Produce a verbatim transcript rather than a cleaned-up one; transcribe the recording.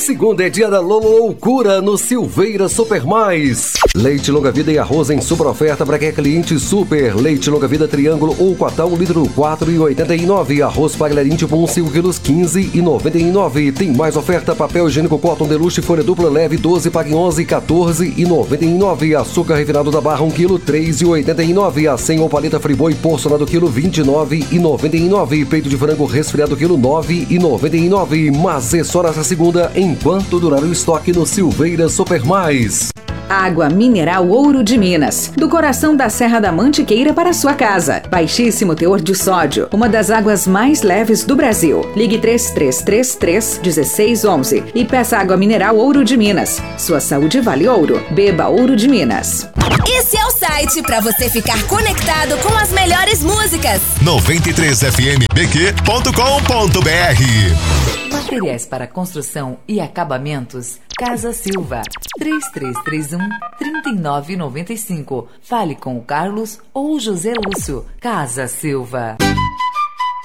Segunda é dia da loucura no Silveira Super Mais. Leite longa vida e arroz em super oferta para quem é cliente super. Leite longa vida triângulo ou quatão, litro quatro reais e oitenta e nove centavos. Arroz Pagliarim tipo um, cinco quilos, quinze reais e noventa e nove centavos. Tem mais oferta: papel higiênico Cotton Deluxe folha dupla leve doze, pague onze, quatorze reais e noventa e nove centavos. Açúcar refinado da Barra um quilo, três reais e oitenta e nove centavos. A cem ou paleta Friboi porcionado quilo, vinte e nove reais e noventa e nove centavos. Peito de frango resfriado quilo, nove reais e noventa e nove centavos. Mas é só nessa segunda enquanto durar o estoque no Silveira Super Mais. Água mineral Ouro de Minas, do coração da Serra da Mantiqueira para sua casa. Baixíssimo teor de sódio, uma das águas mais leves do Brasil. Ligue três três três três, um seis um um e peça água mineral Ouro de Minas. Sua saúde vale ouro. Beba Ouro de Minas. Esse é o site para você ficar conectado com as melhores músicas. noventa e três F M B Q ponto com ponto B R. Materiais para construção e acabamentos, Casa Silva, três três três um, três nove nove cinco. Fale com o Carlos ou o José Lúcio. Casa Silva.